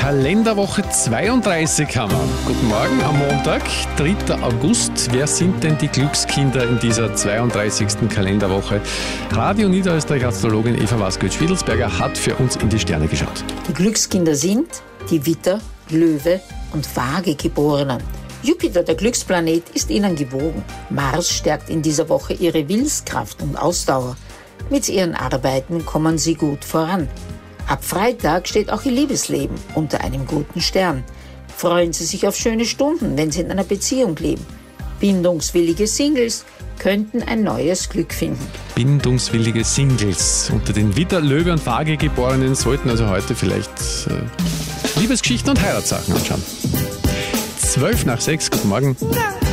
Kalenderwoche 32 haben wir. Guten Morgen am Montag, 3. August. Wer sind denn die Glückskinder in dieser 32. Kalenderwoche? Radio Niederösterreich-Astrologin Eva Waskowitsch-Wittelsberger hat für uns in die Sterne geschaut. Die Glückskinder sind die Widder, Löwe und Waage Geborenen. Jupiter, der Glücksplanet, ist ihnen gewogen. Mars stärkt in dieser Woche ihre Willenskraft und Ausdauer. Mit ihren Arbeiten kommen sie gut voran. Ab Freitag steht auch ihr Liebesleben unter einem guten Stern. Freuen Sie sich auf schöne Stunden, wenn Sie in einer Beziehung leben. Bindungswillige Singles könnten ein neues Glück finden. Bindungswillige Singles unter den Widder, Löwe und Waage Geborenen sollten also heute vielleicht Liebesgeschichten und Heiratssachen anschauen. 5:12, guten Morgen.